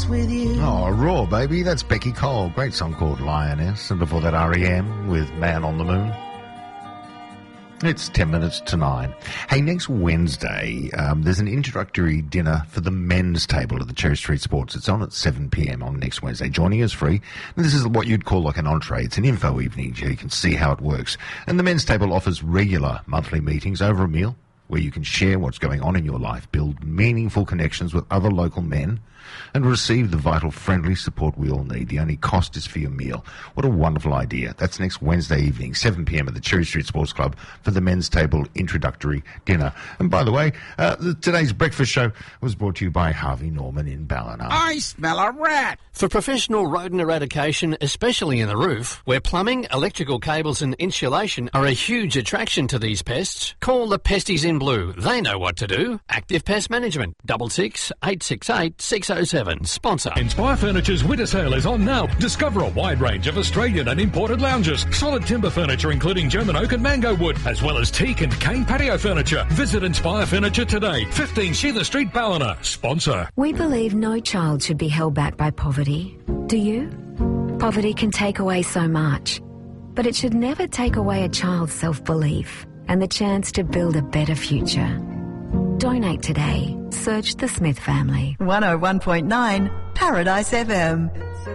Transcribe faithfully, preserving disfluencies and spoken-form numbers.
dance with you. Oh, Raw, baby. That's Becky Cole. Great song called Lioness. And before that, R E M with Man on the Moon. It's ten minutes to nine. Hey, next Wednesday, um, there's an introductory dinner for the men's table at the Cherry Street Sports. It's on at seven p.m. on next Wednesday. Joining is free. And this is what you'd call like an entree. It's an info evening so you can see how it works. And the men's table offers regular monthly meetings over a meal where you can share what's going on in your life, build meaningful connections with other local men, and receive the vital friendly support we all need. The only cost is for your meal. What a wonderful idea. That's next Wednesday evening, seven p.m. at the Cherry Street Sports Club for the men's table introductory dinner. And by the way, uh, the, today's breakfast show was brought to you by Harvey Norman in Ballina. I smell a rat. For professional rodent eradication, especially in the roof, where plumbing, electrical cables and insulation are a huge attraction to these pests, call the Pesties in Blue. They know what to do. Active Pest Management, double six eight six eight six oh seven. Sponsor. Inspire Furniture's winter sale is on now. Discover a wide range of Australian and imported lounges, solid timber furniture including German oak and mango wood, as well as teak and cane patio furniture. Visit Inspire Furniture today. fifteen Sheila Street, Ballina. Sponsor. We believe no child should be held back by poverty. Do you? Poverty can take away so much, but it should never take away a child's self-belief and the chance to build a better future. Donate today. Search the Smith family. one oh one point nine Paradise F M.